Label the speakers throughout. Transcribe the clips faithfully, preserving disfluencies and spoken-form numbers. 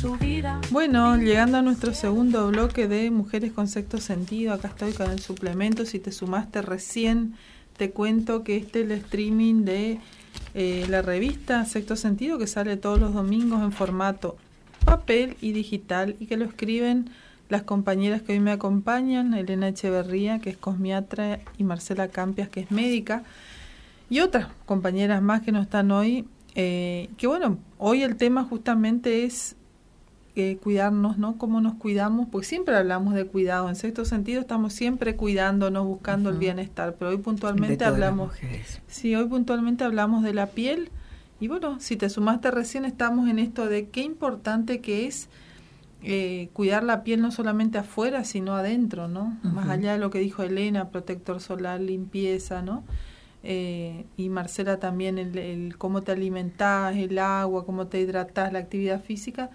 Speaker 1: Bueno, llegando a nuestro segundo bloque de Mujeres con Sexto Sentido, acá estoy con el suplemento. Si te sumaste recién, te cuento que este es el streaming de eh, la revista Sexto Sentido, que sale todos los domingos en formato papel y digital, y que lo escriben las compañeras que hoy me acompañan, Elena Echeverría, que es cosmiatra, y Marcela Campias, que es médica, y otras compañeras más que no están hoy, eh, que bueno, hoy el tema justamente es eh, cuidarnos, ¿no? Cómo nos cuidamos, porque siempre hablamos de cuidado, en Sexto Sentido estamos siempre cuidándonos, buscando uh-huh. el bienestar, pero hoy puntualmente hablamos, sí, hoy puntualmente hablamos de la piel, y bueno, si te sumaste recién, estamos en esto de qué importante que es Eh, cuidar la piel no solamente afuera, sino adentro, ¿no? Uh-huh. Más allá de lo que dijo Elena, protector solar, limpieza, ¿no? Eh, y Marcela también, el, el cómo te alimentás, el agua, cómo te hidratás, la actividad física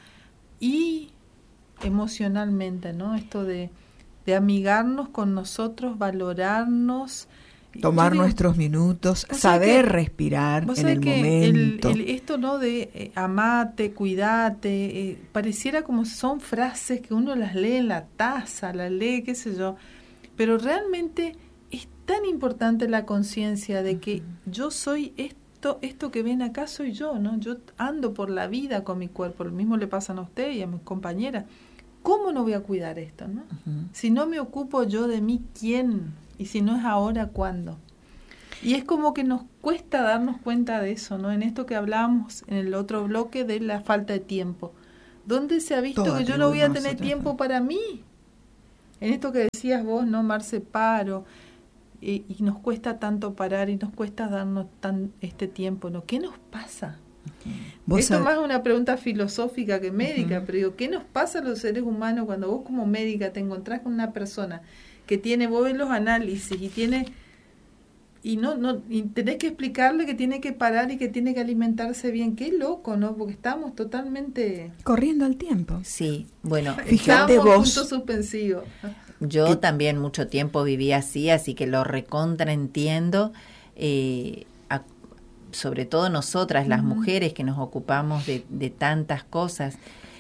Speaker 1: y emocionalmente, ¿no? Esto de, de amigarnos con nosotros, valorarnos,
Speaker 2: tomar digo, nuestros minutos, saber que, respirar en el momento.
Speaker 1: El, el, esto no de eh, amate, cuidate, eh, pareciera como son frases que uno las lee en la taza, la lee, qué sé yo, pero realmente es tan importante la conciencia de que uh-huh. yo soy esto, esto que ven acá soy yo, ¿no? Yo ando por la vida con mi cuerpo, lo mismo le pasan a usted y a mis compañeras. ¿Cómo no voy a cuidar esto, no? Uh-huh. Si no me ocupo yo de mí, ¿quién? Y si no es ahora, ¿cuándo? Y es como que nos cuesta darnos cuenta de eso, ¿no? En esto que hablábamos en el otro bloque de la falta de tiempo. ¿Dónde se ha visto Todo que yo no voy a tener tiempo para mí? En esto que decías vos, ¿no? Marce, paro. Y, y nos cuesta tanto parar y nos cuesta darnos tan este tiempo, ¿no? ¿Qué nos pasa? Okay. Esto sabes? Más es una pregunta filosófica que médica, uh-huh. pero digo, ¿qué nos pasa a los seres humanos cuando vos como médica te encontrás con una persona que tiene, vos ves los análisis y tiene, y no, no, y tenés que explicarle que tiene que parar y que tiene que alimentarse bien? Qué loco, ¿no? Porque estamos totalmente
Speaker 2: corriendo al tiempo.
Speaker 3: Sí, bueno,
Speaker 2: fíjate vos.
Speaker 1: Punto suspensivo.
Speaker 3: Yo
Speaker 2: ¿Qué?
Speaker 3: También mucho tiempo viví así, así que lo recontraentiendo, eh, a, sobre todo nosotras, las uh-huh. mujeres que nos ocupamos de, de tantas cosas,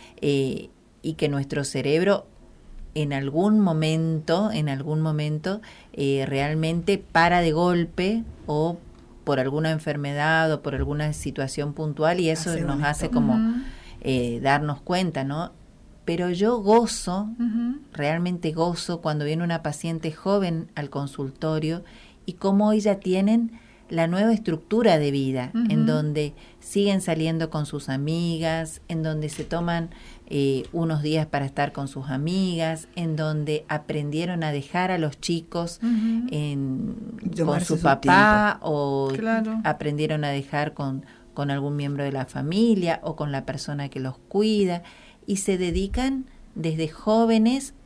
Speaker 3: eh, y que nuestro cerebro en algún momento, en algún momento, eh, realmente para de golpe o por alguna enfermedad o por alguna situación puntual, y eso hace nos bonito. hace como uh-huh. eh, darnos cuenta, ¿no? Pero yo gozo, uh-huh. realmente gozo cuando viene una paciente joven al consultorio y cómo hoy ya tienen la nueva estructura de vida, uh-huh. en donde siguen saliendo con sus amigas, en donde se toman eh, unos días para estar con sus amigas, en donde aprendieron a dejar a los chicos uh-huh. en, con su, su papá tiempo. o claro. aprendieron a dejar con, con algún miembro de la familia o con la persona que los cuida, y se dedican desde jóvenes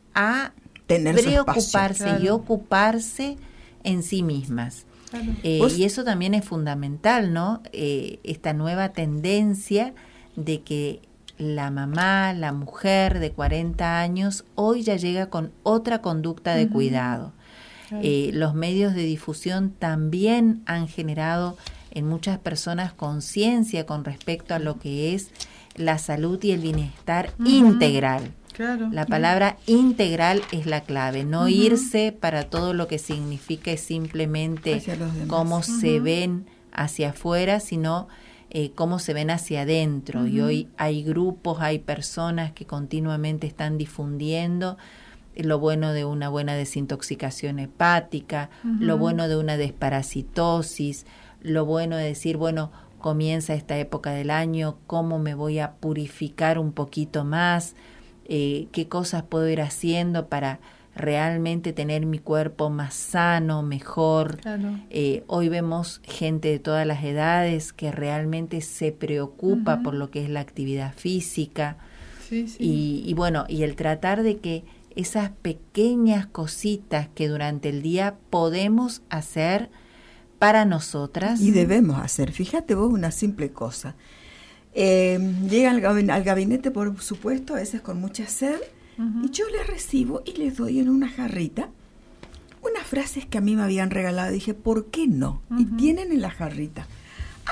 Speaker 3: a Tener preocuparse claro. y ocuparse en sí mismas. Claro. Eh, y eso también es fundamental, ¿no? Eh, esta nueva tendencia de que la mamá, la mujer de cuarenta años, hoy ya llega con otra conducta de uh-huh. cuidado. Claro. Eh, los medios de difusión también han generado en muchas personas conciencia con respecto a lo que es la salud y el bienestar uh-huh. integral. Claro. La palabra integral es la clave, no uh-huh. irse para todo lo que significa simplemente cómo uh-huh. se ven hacia afuera, sino eh, cómo se ven hacia adentro. Uh-huh. Y hoy hay grupos, hay personas que continuamente están difundiendo lo bueno de una buena desintoxicación hepática, uh-huh. lo bueno de una desparasitosis, lo bueno de decir, bueno, comienza esta época del año, cómo me voy a purificar un poquito más, eh, qué cosas puedo ir haciendo para realmente tener mi cuerpo más sano, mejor. Claro. Eh, hoy vemos gente de todas las edades que realmente se preocupa uh-huh. por lo que es la actividad física. Sí, sí. Y, y bueno, y el tratar de que esas pequeñas cositas que durante el día podemos hacer para nosotras.
Speaker 2: Y debemos hacer. Fíjate vos una simple cosa. Eh, llega al, gabin- al gabinete, por supuesto, a veces con mucha sed, uh-huh. y yo les recibo y les doy en una jarrita unas frases que a mí me habían regalado. Dije, ¿por qué no? Uh-huh. Y tienen en la jarrita. Hay una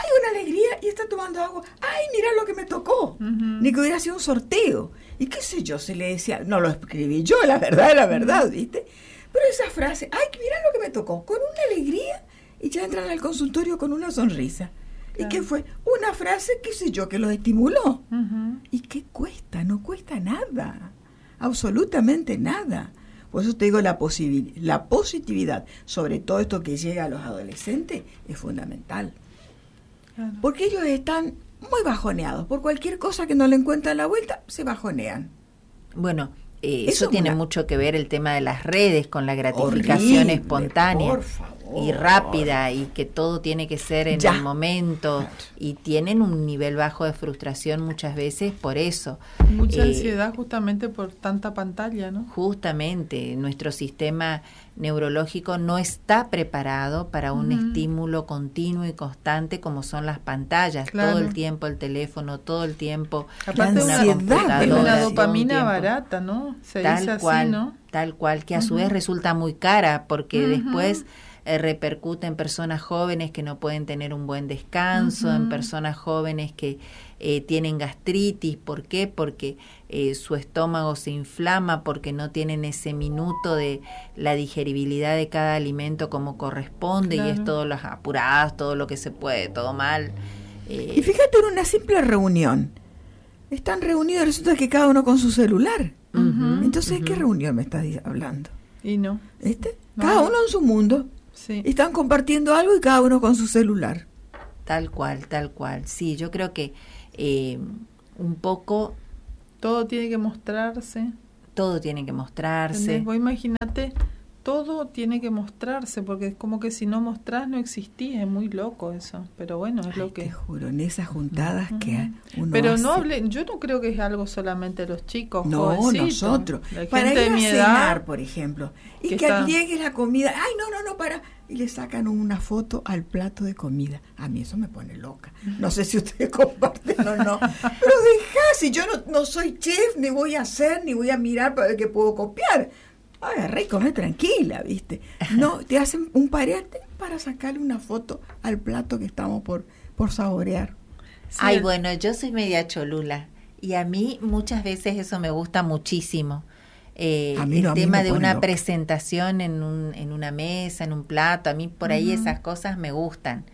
Speaker 2: alegría y está tomando agua. ¡Ay, mira lo que me tocó! Uh-huh. Ni que hubiera sido un sorteo. Y qué sé yo, se le decía, no lo escribí yo, la verdad es la verdad, ¿viste? Pero esa frase, ¡ay, mira lo que me tocó! Con una alegría y ya entran al consultorio con una sonrisa. Claro. ¿Y qué fue? Una frase, qué sé yo, que los estimuló. Uh-huh. ¿Y qué cuesta? No cuesta nada. Absolutamente nada. Por eso te digo, la, posibil- la positividad, sobre todo esto que llega a los adolescentes, es fundamental. Claro. Porque ellos están muy bajoneados. Por cualquier cosa que no le encuentran la vuelta, se bajonean.
Speaker 3: Bueno, eh, eso, eso tiene una... mucho que ver el tema de las redes con la gratificación horrible, espontánea. Por favor. Y rápida, y que todo tiene que ser en ya. el momento, claro. y tienen un nivel bajo de frustración muchas veces por eso.
Speaker 1: Mucha eh, ansiedad justamente por tanta pantalla, ¿no?
Speaker 3: Justamente, nuestro sistema neurológico no está preparado para un uh-huh. estímulo continuo y constante como son las pantallas, claro. todo el tiempo el teléfono, todo el tiempo
Speaker 1: aparte una ansiedad, es una dopamina barata, ¿no? Se
Speaker 3: tal
Speaker 1: dice
Speaker 3: cual,
Speaker 1: así, ¿no?
Speaker 3: Tal cual, que a uh-huh. su vez resulta muy cara, porque uh-huh. después Eh, repercute en personas jóvenes que no pueden tener un buen descanso, uh-huh. en personas jóvenes que eh, tienen gastritis. ¿Por qué? Porque eh, su estómago se inflama, porque no tienen ese minuto de la digeribilidad de cada alimento como corresponde, claro. y es todo las apuradas, todo lo que se puede, todo mal.
Speaker 2: Eh, y fíjate en una simple reunión. Están reunidos y resulta que cada uno con su celular. Uh-huh. Entonces, uh-huh. ¿qué reunión me estás hablando?
Speaker 1: Y no.
Speaker 2: ¿Este?
Speaker 1: No.
Speaker 2: Cada uno en su mundo. Sí. Están compartiendo algo y cada uno con su celular.
Speaker 3: Tal cual, tal cual. Sí, yo creo que eh, un poco...
Speaker 1: Todo tiene que mostrarse.
Speaker 3: Todo tiene que mostrarse.
Speaker 1: Vos imagínate, todo tiene que mostrarse, porque es como que si no mostrás no existís, es muy loco eso. Pero bueno, es
Speaker 2: Ay,
Speaker 1: lo que...
Speaker 2: Te juro, en esas juntadas uh-huh. que uno
Speaker 1: Pero
Speaker 2: hace...
Speaker 1: no hable, yo no creo que es algo solamente los chicos,
Speaker 2: no,
Speaker 1: jovencitos.
Speaker 2: Nosotros.
Speaker 1: La
Speaker 2: para
Speaker 1: gente
Speaker 2: ir
Speaker 1: de mi
Speaker 2: a
Speaker 1: edad,
Speaker 2: cenar, por ejemplo, y que,
Speaker 1: que está...
Speaker 2: llegue la comida, ay, no, no, no, para... Y le sacan una foto al plato de comida. A mí eso me pone loca. No sé si ustedes comparten o no. Pero dejá, si yo no, no soy chef, ni voy a hacer, ni voy a mirar para ver qué puedo copiar. Agarrá y come tranquila, ¿viste? No, te hacen un parete para sacarle una foto al plato que estamos por, por saborear.
Speaker 3: Sí. Ay, bueno, yo soy media cholula. Y a mí muchas veces eso me gusta muchísimo. Eh,
Speaker 2: a mí no,
Speaker 3: el tema
Speaker 2: a mí
Speaker 3: de una
Speaker 2: loca.
Speaker 3: presentación en, un, en una mesa, en un plato, a mí por ahí uh-huh. esas cosas me gustan.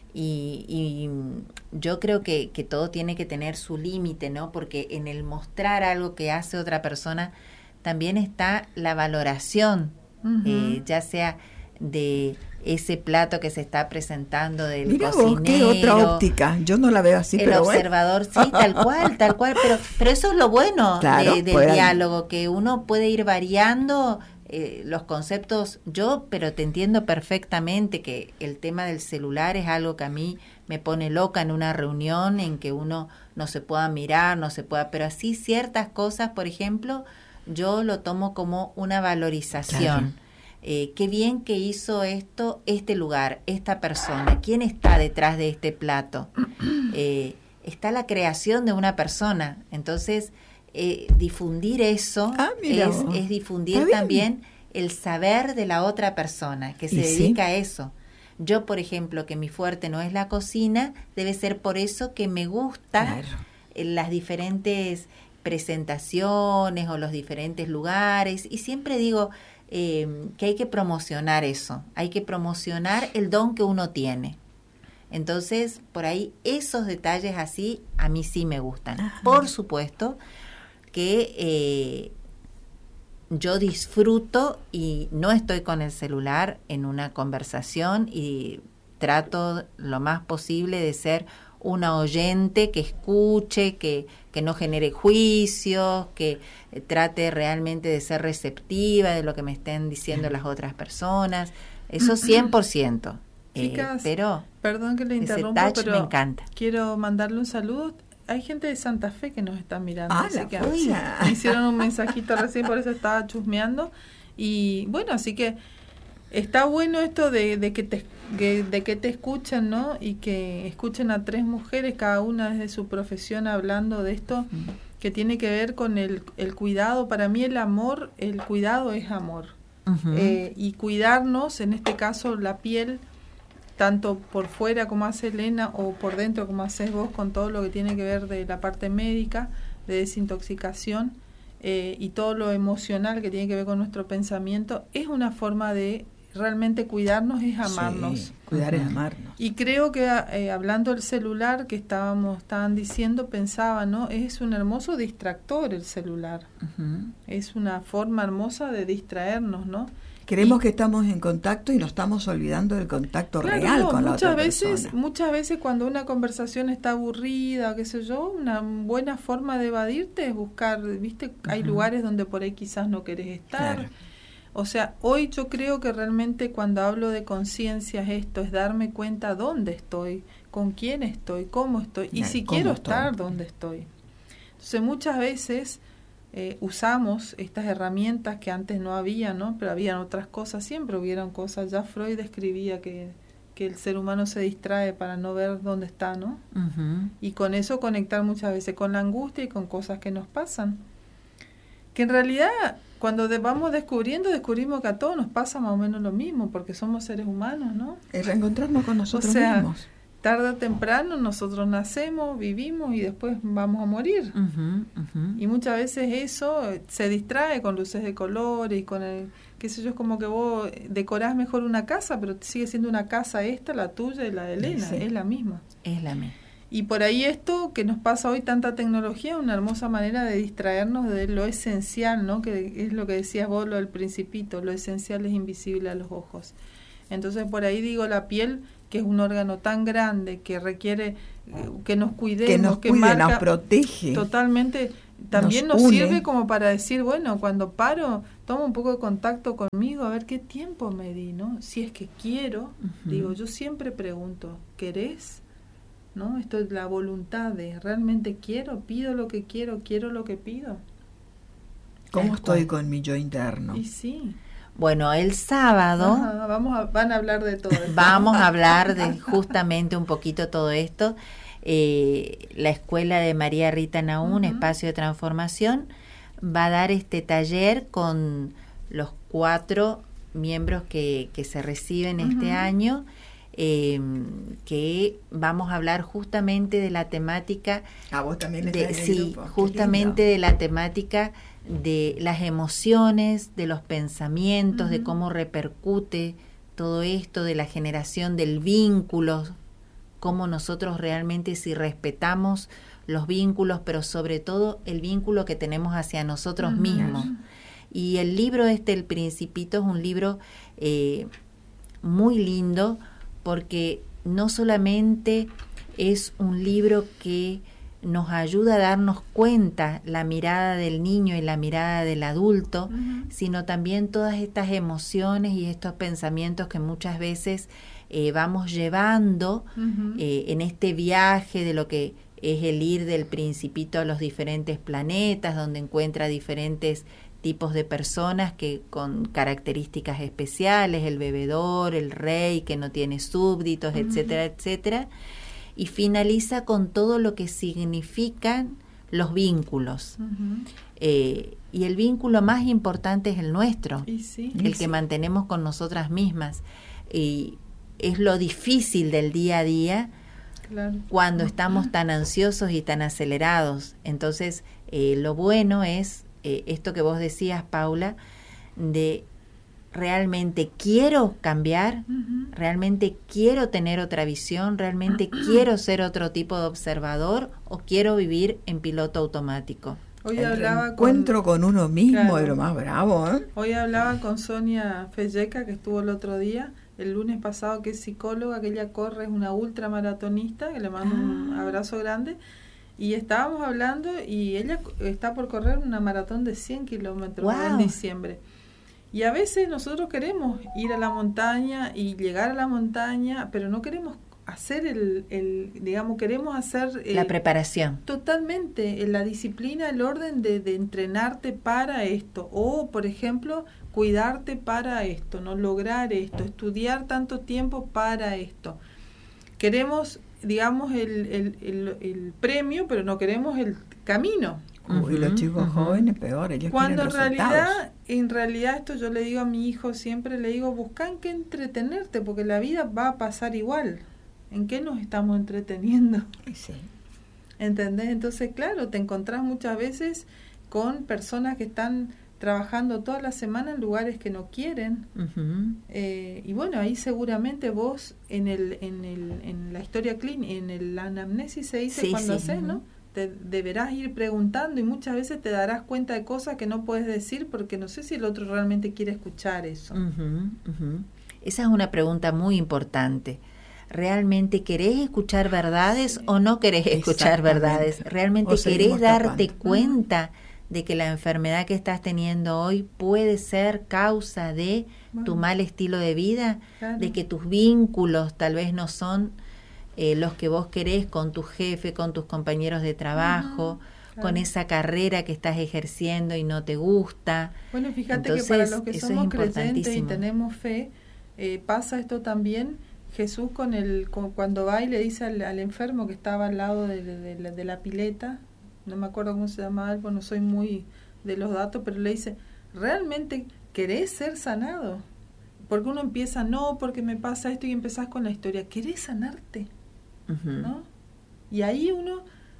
Speaker 3: Y, y yo creo que, que todo tiene que tener su límite, ¿no? Porque en el mostrar algo que hace otra persona también está la valoración, uh-huh. eh, ya sea de ese plato que se está presentando del
Speaker 2: Mirá
Speaker 3: cocinero.
Speaker 2: Vos, qué otra óptica, yo no la veo así,
Speaker 3: el
Speaker 2: pero
Speaker 3: observador,
Speaker 2: bueno.
Speaker 3: Sí, tal cual, tal cual, pero pero eso es lo bueno
Speaker 2: claro,
Speaker 3: de, del
Speaker 2: puede...
Speaker 3: diálogo, que uno puede ir variando eh, los conceptos. Yo, pero te entiendo perfectamente que el tema del celular es algo que a mí me pone loca en una reunión en que uno no se pueda mirar, no se pueda, pero así ciertas cosas, por ejemplo, yo lo tomo como una valorización. Claro. Eh, qué bien que hizo esto, este lugar, esta persona, quién está detrás de este plato. Eh, está la creación de una persona, entonces eh, difundir eso
Speaker 2: ah,
Speaker 3: es, es difundir también el saber de la otra persona que se dedica sí? a eso. Yo, por ejemplo, que mi fuerte no es la cocina, debe ser por eso que me gusta claro. las diferentes presentaciones o los diferentes lugares, y siempre digo eh, que hay que promocionar eso, hay que promocionar el don que uno tiene. Entonces, por ahí esos detalles así a mí sí me gustan. Ajá. Por supuesto que eh, yo disfruto y no estoy con el celular en una conversación y trato lo más posible de ser una oyente que escuche, que, que no genere juicios, que eh, trate realmente de ser receptiva de lo que me estén diciendo las otras personas. Eso cien por ciento.
Speaker 1: Chicas,
Speaker 3: eh, pero
Speaker 1: perdón que le interrumpa, pero
Speaker 3: me encanta.
Speaker 1: Quiero mandarle un saludo. Hay gente de Santa Fe que nos está mirando.
Speaker 2: Ah,
Speaker 1: así
Speaker 2: la
Speaker 1: que
Speaker 2: puya.
Speaker 1: me hicieron un mensajito recién, por eso estaba chusmeando. Y bueno, así que está bueno esto de, de que te que, de que te escuchen, ¿no? Y que escuchen a tres mujeres, cada una desde su profesión, hablando de esto mm. que tiene que ver con el, el cuidado. Para mí el amor, el cuidado es amor. Uh-huh. Eh, y cuidarnos, en este caso la piel, tanto por fuera como hace Elena o por dentro como haces vos, con todo lo que tiene que ver de la parte médica, de desintoxicación eh, y todo lo emocional que tiene que ver con nuestro pensamiento, es una forma de realmente cuidarnos, es amarnos.
Speaker 2: Sí, cuidar uh-huh. es amarnos.
Speaker 1: Y creo que eh, hablando del celular que estábamos estaban diciendo, pensaba, ¿no? Es un hermoso distractor el celular. Uh-huh. Es una forma hermosa de distraernos, ¿no?
Speaker 2: Creemos
Speaker 1: y,
Speaker 2: que estamos en contacto y nos estamos olvidando del contacto claro, real no, con la
Speaker 1: muchas
Speaker 2: otra
Speaker 1: veces,
Speaker 2: persona.
Speaker 1: Muchas veces cuando una conversación está aburrida, qué sé yo, una buena forma de evadirte es buscar, ¿viste? Uh-huh. Hay lugares donde por ahí quizás no querés estar. Claro. O sea, hoy yo creo que realmente cuando hablo de conciencia es esto, es darme cuenta dónde estoy, con quién estoy, cómo estoy, y si quiero estar estoy? dónde estoy. Entonces muchas veces eh, usamos estas herramientas que antes no había, ¿no? Pero habían otras cosas, siempre hubieron cosas. Ya Freud describía que, que el ser humano se distrae para no ver dónde está, ¿no? Uh-huh. Y con eso conectar muchas veces con la angustia y con cosas que nos pasan. Que en realidad, cuando de, vamos descubriendo, descubrimos que a todos nos pasa más o menos lo mismo, porque somos seres humanos, ¿no?
Speaker 2: Es reencontrarnos con nosotros
Speaker 1: o sea,
Speaker 2: mismos.
Speaker 1: Tarde o temprano nosotros nacemos, vivimos y después vamos a morir. Uh-huh, uh-huh. Y muchas veces eso se distrae con luces de colores y con el, qué sé yo, es como que vos decorás mejor una casa, pero sigue siendo una casa esta, la tuya y la de Elena, sí. es la misma.
Speaker 3: Es la misma.
Speaker 1: Y por ahí esto que nos pasa hoy, tanta tecnología, es una hermosa manera de distraernos de lo esencial, ¿no? Que es lo que decías vos, lo del Principito, lo esencial es invisible a los ojos. Entonces por ahí digo, la piel, que es un órgano tan grande, que requiere que nos cuidemos,
Speaker 2: que nos
Speaker 1: que
Speaker 2: cuide,
Speaker 1: marca,
Speaker 2: nos protege.
Speaker 1: Totalmente, también nos, nos sirve como para decir, bueno, cuando paro, tomo un poco de contacto conmigo, a ver qué tiempo me di, ¿no? Si es que quiero, uh-huh. digo, yo siempre pregunto, ¿querés? ¿No? Esto es la voluntad de realmente quiero, pido lo que quiero, quiero lo que pido.
Speaker 2: ¿Cómo estoy con mi yo interno?
Speaker 1: Y sí.
Speaker 3: Bueno, el sábado
Speaker 1: Ajá, vamos a, van a hablar de todo esto.
Speaker 3: Vamos a hablar de justamente un poquito todo esto. Eh, la escuela de María Rita Nahún, uh-huh. Espacio de Transformación, va a dar este taller con los cuatro miembros que, que se reciben uh-huh. este año. Eh, que vamos a hablar justamente de la temática
Speaker 2: ah, vos también
Speaker 3: de, sí, grupo. justamente de la temática de las emociones, de los pensamientos, uh-huh. de cómo repercute todo esto, de la generación del vínculo, cómo nosotros realmente si respetamos los vínculos, pero sobre todo el vínculo que tenemos hacia nosotros uh-huh. mismos. Y el libro este, El Principito, es un libro eh, muy lindo, porque no solamente es un libro que nos ayuda a darnos cuenta la mirada del niño y la mirada del adulto, uh-huh. sino también todas estas emociones y estos pensamientos que muchas veces eh, vamos llevando uh-huh. eh, en este viaje de lo que es el ir del Principito a los diferentes planetas, donde encuentra diferentes tipos de personas que con características especiales, el bebedor, el rey que no tiene súbditos, uh-huh. etcétera, etcétera, y finaliza con todo lo que significan los vínculos. Uh-huh. Eh, y el vínculo más importante es el nuestro,
Speaker 1: y sí,
Speaker 3: el
Speaker 1: y
Speaker 3: que
Speaker 1: sí.
Speaker 3: mantenemos con nosotras mismas. Y es lo difícil del día a día, claro. cuando uh-huh. estamos tan ansiosos y tan acelerados. Entonces, eh, lo bueno es Eh, esto que vos decías, Paula, de realmente quiero cambiar, uh-huh. realmente quiero tener otra visión, realmente quiero ser otro tipo de observador o quiero vivir en piloto automático.
Speaker 1: Hoy
Speaker 2: el
Speaker 1: hablaba
Speaker 2: encuentro con, con uno mismo
Speaker 1: claro.
Speaker 2: es lo más bravo, ¿eh?
Speaker 1: Hoy hablaba con Sonia Felleca, que estuvo el otro día, el lunes pasado, que es psicóloga, que ella corre, es una ultramaratonista, que le mando ah. un abrazo grande. Y estábamos hablando y ella está por correr una maratón de cien kilómetros wow. en diciembre. Y a veces nosotros queremos ir a la montaña y llegar a la montaña, pero no queremos hacer el, el digamos, queremos hacer... Eh,
Speaker 3: la preparación.
Speaker 1: Totalmente, la disciplina, el orden de, de entrenarte para esto. O, por ejemplo, cuidarte para esto, no lograr esto, estudiar tanto tiempo para esto. Queremos... digamos el, el, el, el premio, pero no queremos el camino.
Speaker 2: Uh, y los chicos uh-huh. jóvenes peor, ellos
Speaker 1: cuando en
Speaker 2: quieren
Speaker 1: realidad, en realidad esto yo le digo a mi hijo, siempre le digo, busca en qué entretenerte, porque la vida va a pasar igual. ¿En qué nos estamos entreteniendo?
Speaker 2: Sí.
Speaker 1: ¿Entendés? Entonces, claro, te encontrás muchas veces con personas que están trabajando toda la semana en lugares que no quieren. Uh-huh. Eh, y bueno, ahí seguramente vos en el en el en la historia clínica, en el, la anamnesis se dice sí, cuando sí. haces, ¿no? Te deberás ir preguntando y muchas veces te darás cuenta de cosas que no puedes decir porque no sé si el otro realmente quiere escuchar eso.
Speaker 3: Uh-huh, uh-huh. Esa es una pregunta muy importante. ¿Realmente querés escuchar verdades sí. o no querés escuchar verdades? ¿Realmente querés darte tapando. cuenta de que la enfermedad que estás teniendo hoy puede ser causa de bueno. tu mal estilo de vida? Claro. De que tus vínculos tal vez no son eh, los que vos querés con tu jefe, con tus compañeros de trabajo, uh-huh. claro. con esa carrera que estás ejerciendo y no te gusta.
Speaker 1: Bueno, fíjate Entonces, que para los que somos creyentes y tenemos fe, eh, pasa esto también. Jesús con el con, cuando va y le dice al, al enfermo que estaba al lado de, de, de, la, de la pileta, no me acuerdo cómo se llamaba, no soy muy de los datos, pero le dice, ¿realmente querés ser sanado? Porque uno empieza, no, porque me pasa esto, y empezás con la historia, ¿querés sanarte? Uh-huh. ¿No? Y ahí uno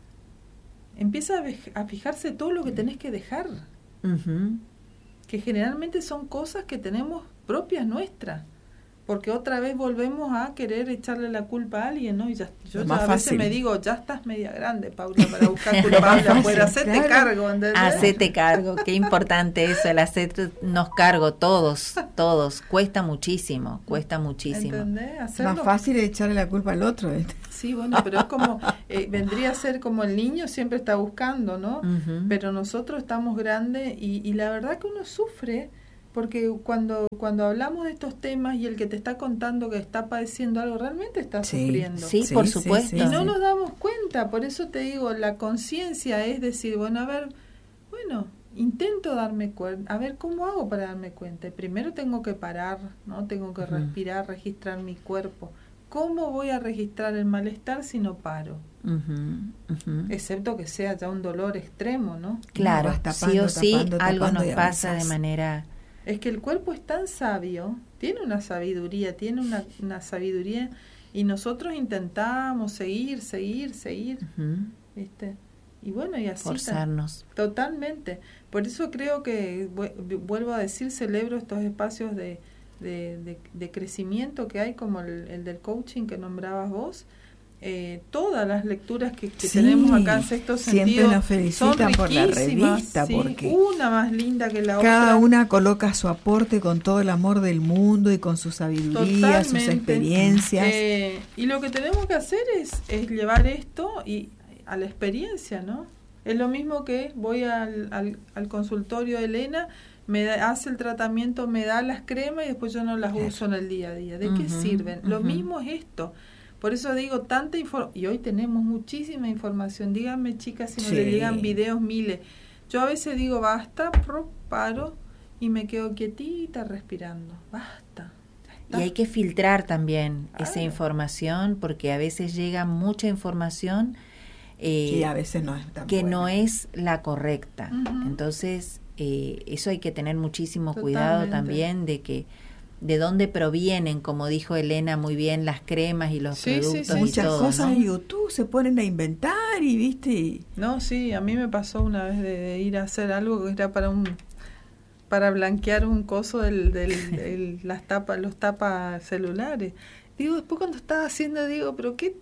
Speaker 1: empieza a, a fijarse todo lo que tenés que dejar, uh-huh. que generalmente son cosas que tenemos propias nuestras. Porque otra vez volvemos a querer echarle la culpa a alguien, ¿no? Y ya, yo ya a veces fácil. me digo, ya estás media grande, Paula, para buscar culpables afuera. Hacete claro. cargo, ¿entendés?
Speaker 3: Hacete cargo, qué importante eso, el hacernos cargo todos, todos. Cuesta muchísimo, cuesta muchísimo.
Speaker 1: ¿Entendés? Hacerlo.
Speaker 2: Más fácil es echarle la culpa al otro. ¿eh?
Speaker 1: Sí, bueno, pero es como, eh, vendría a ser como el niño siempre está buscando, ¿no? Uh-huh. Pero nosotros estamos grandes y, y la verdad que uno sufre. Porque cuando cuando hablamos de estos temas y el que te está contando que está padeciendo algo, realmente está
Speaker 3: sí,
Speaker 1: sufriendo.
Speaker 3: Sí, sí, por supuesto.
Speaker 1: Sí, sí, y no sí. nos damos cuenta, por eso te digo, la conciencia es decir, bueno, a ver, bueno, intento darme cuenta, a ver, ¿cómo hago para darme cuenta? Primero tengo que parar, ¿no? Tengo que uh-huh. respirar, registrar mi cuerpo. ¿Cómo voy a registrar el malestar si no paro? Uh-huh, uh-huh. Excepto que sea ya un dolor extremo, ¿no?
Speaker 3: Claro,
Speaker 2: no, tapando,
Speaker 3: sí o sí,
Speaker 2: tapando,
Speaker 3: algo
Speaker 2: tapando
Speaker 3: nos pasa de manera...
Speaker 1: Es que el cuerpo es tan sabio, tiene una sabiduría, tiene una, una sabiduría, y nosotros intentamos seguir, seguir, seguir, uh-huh. ¿viste? Y bueno, y así.
Speaker 3: Forzarnos.
Speaker 1: Tan, totalmente. Por eso creo que, vuelvo a decir, celebro estos espacios de, de, de, de crecimiento que hay, como el, el del coaching que nombrabas vos. Eh, todas las lecturas que, que sí, tenemos acá en Sexto Sentido
Speaker 2: siempre nos felicitan por la revista,
Speaker 1: sí,
Speaker 2: porque
Speaker 1: una más linda que la
Speaker 2: cada
Speaker 1: otra.
Speaker 2: Cada una coloca su aporte con todo el amor del mundo y con su sabiduría, Totalmente. sus experiencias.
Speaker 1: Eh, y lo que tenemos que hacer es, es llevar esto y a la experiencia, ¿no? Es lo mismo que voy al, al, al consultorio de Elena, me da, hace el tratamiento, me da las cremas y después yo no las claro. uso en el día a día. ¿De uh-huh, qué sirven? Uh-huh. Lo mismo es esto. Por eso digo, tanta información, y hoy tenemos muchísima información. Díganme, chicas, si no sí. le llegan videos miles. Yo a veces digo, basta, paro y me quedo quietita respirando. Basta.
Speaker 3: Y hay que filtrar también claro. esa información, porque a veces llega mucha información eh,
Speaker 2: y a veces no es tan
Speaker 3: que
Speaker 2: buena.
Speaker 3: no es la correcta. Uh-huh. Entonces, eh, eso hay que tener muchísimo Totalmente. cuidado también de que de dónde provienen, como dijo Elena muy bien, las cremas y los sí, productos
Speaker 2: sí, sí.
Speaker 3: y
Speaker 2: muchas
Speaker 3: todo,
Speaker 2: cosas
Speaker 3: ¿no?
Speaker 2: en YouTube se ponen a inventar y viste
Speaker 1: no sí a mí me pasó una vez de, de ir a hacer algo que era para un para blanquear un coso del, del, del las tapas los tapas celulares. Digo, después cuando estaba haciendo, digo, pero qué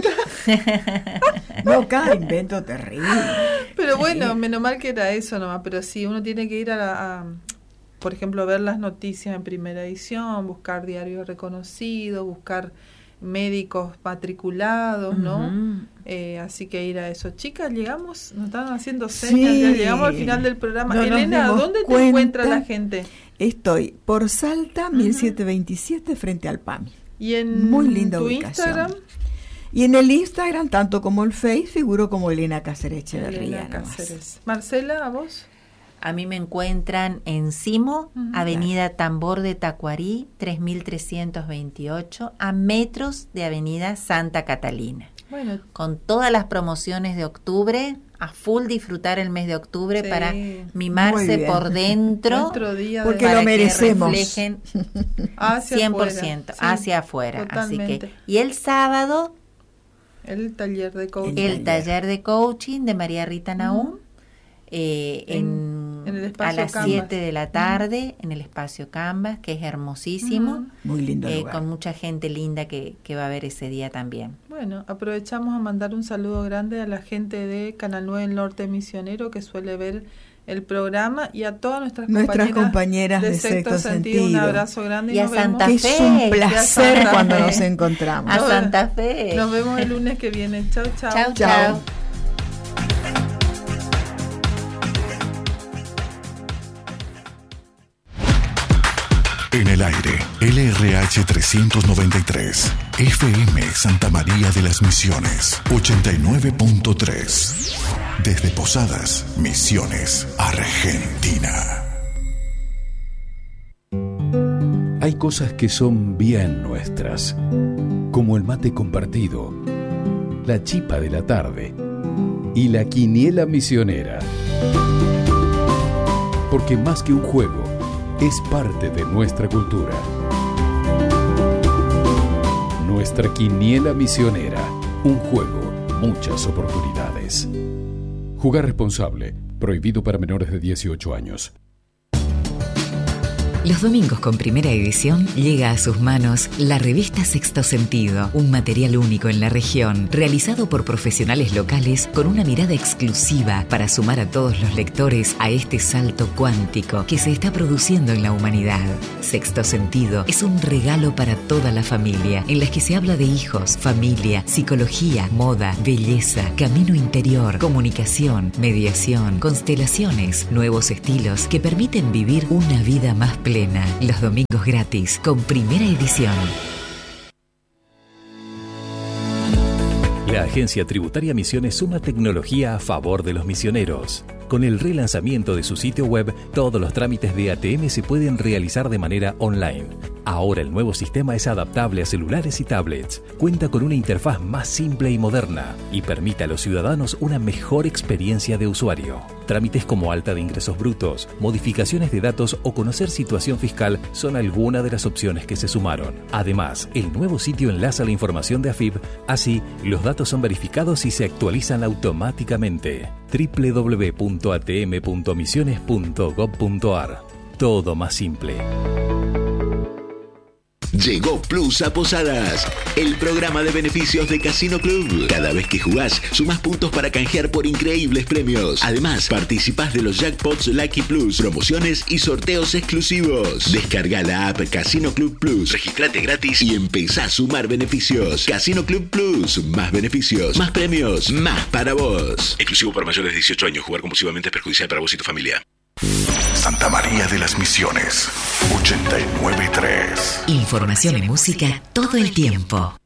Speaker 1: tonta.
Speaker 2: No, cada invento terrible.
Speaker 1: Pero bueno, sí. menos mal que era eso nomás, pero sí, uno tiene que ir a la... A, por ejemplo, ver las noticias en primera edición, buscar diarios reconocidos, buscar médicos matriculados, ¿no? Uh-huh. Eh, así que ir a eso. Chicas, llegamos, nos están haciendo señas, sí. ya llegamos al final del programa. No Elena, ¿dónde cuenta. te encuentra la gente?
Speaker 2: Estoy por Salta, uh-huh. mil setecientos veintisiete, frente al P A M I.
Speaker 1: ¿Y en
Speaker 2: Muy linda
Speaker 1: tu
Speaker 2: ubicación.
Speaker 1: Instagram?
Speaker 2: Y en el Instagram, tanto como el Face, figuro como Elena Cáceres Echeverría.
Speaker 1: Elena Cáceres. Marcela, ¿a vos?
Speaker 3: A mí me encuentran en Simo, uh-huh. Avenida Tambor de Tacuarí, tres mil trescientos veintiocho, a metros de Avenida Santa Catalina.
Speaker 1: Bueno.
Speaker 3: Con todas las promociones de octubre, a full disfrutar el mes de octubre, sí, para
Speaker 2: Muy
Speaker 3: mimarse
Speaker 2: bien.
Speaker 3: por dentro,
Speaker 1: Nuestro día
Speaker 2: porque
Speaker 1: de-
Speaker 2: lo
Speaker 3: para que
Speaker 2: merecemos.
Speaker 3: reflejen
Speaker 1: hacia
Speaker 3: cien por
Speaker 1: afuera.
Speaker 3: ciento
Speaker 1: Sí,
Speaker 3: hacia afuera. Así
Speaker 1: totalmente.
Speaker 3: que, y el sábado,
Speaker 1: El taller de coaching.
Speaker 3: el taller de coaching de María Rita Nahum, eh,
Speaker 1: En-
Speaker 3: en,
Speaker 1: en el
Speaker 3: a
Speaker 1: espacio
Speaker 3: las
Speaker 1: Canvas.
Speaker 3: siete de la tarde, en el espacio Canvas, que es hermosísimo,
Speaker 1: Ujú.
Speaker 2: Muy lindo
Speaker 3: eh,
Speaker 2: lugar.
Speaker 3: con mucha gente linda que, que va a ver ese día también.
Speaker 1: Bueno, aprovechamos a mandar un saludo grande a la gente de Canal nueve El Norte Misionero que suele ver el programa, y a todas nuestras,
Speaker 2: Nuestras
Speaker 1: compañeras,
Speaker 2: compañeras de
Speaker 1: Sexto
Speaker 2: Sexto
Speaker 1: Sentido. Un
Speaker 2: Sentido.
Speaker 1: abrazo grande y,
Speaker 3: Y a
Speaker 1: nos vemos.
Speaker 3: Santa
Speaker 2: Que
Speaker 3: Fe.
Speaker 2: es un
Speaker 3: Ya
Speaker 2: placer
Speaker 1: Santa
Speaker 2: cuando
Speaker 1: Fe.
Speaker 2: nos encontramos.
Speaker 3: A
Speaker 1: Nos-
Speaker 3: Santa Fe.
Speaker 1: Nos vemos el lunes que viene. Chau, chau.
Speaker 3: Chau,
Speaker 2: Chau.
Speaker 3: chau.
Speaker 4: En el aire, L R H trescientos noventa y tres, F M Santa María de las Misiones, ochenta y nueve punto tres. Desde Posadas, Misiones, Argentina.
Speaker 5: Hay cosas que son bien nuestras, como el mate compartido, la chipa de la tarde y la quiniela misionera. Porque más que un juego, es parte de nuestra cultura. Nuestra quiniela misionera, un juego, muchas oportunidades. Jugar responsable, prohibido para menores de dieciocho años.
Speaker 6: Los domingos con Primera Edición llega a sus manos la revista Sexto Sentido, un material único en la región, realizado por profesionales locales con una mirada exclusiva para sumar a todos los lectores a este salto cuántico que se está produciendo en la humanidad. Sexto Sentido es un regalo para toda la familia, en las que se habla de hijos, familia, psicología, moda, belleza, camino interior, comunicación, mediación, constelaciones, nuevos estilos que permiten vivir una vida más plena. Los domingos gratis con Primera Edición.
Speaker 7: La Agencia Tributaria Misiones suma tecnología a favor de los misioneros. Con el relanzamiento de su sitio web, todos los trámites de A T M se pueden realizar de manera online. Ahora el nuevo sistema es adaptable a celulares y tablets, cuenta con una interfaz más simple y moderna y permite a los ciudadanos una mejor experiencia de usuario. Trámites como alta de ingresos brutos, modificaciones de datos o conocer situación fiscal son algunas de las opciones que se sumaron. Además, el nuevo sitio enlaza la información de A F I B, así los datos son verificados y se actualizan automáticamente. doble u doble u doble u punto a t m punto misiones punto gob punto a r. Todo más simple.
Speaker 8: Llegó Plus a Posadas, el programa de beneficios de Casino Club. Cada vez que jugás, sumás puntos para canjear por increíbles premios. Además, participás de los Jackpots Lucky Plus, promociones y sorteos exclusivos. Descarga la app Casino Club Plus, registrate gratis y empezá a sumar beneficios. Casino Club Plus, más beneficios, más premios, más para vos. Exclusivo para mayores de dieciocho años. Jugar compulsivamente es perjudicial para vos y tu familia.
Speaker 4: Santa María de las Misiones, ochenta y nueve punto tres.
Speaker 6: Información y música todo el tiempo.